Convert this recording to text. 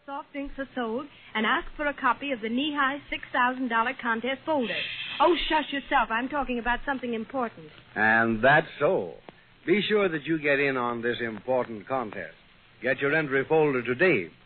soft drinks are sold and ask for a copy of the knee-high $6,000 contest folder. Oh, shush yourself. I'm talking about something important. And that's so. Be sure that you get in on this important contest. Get your entry folder today.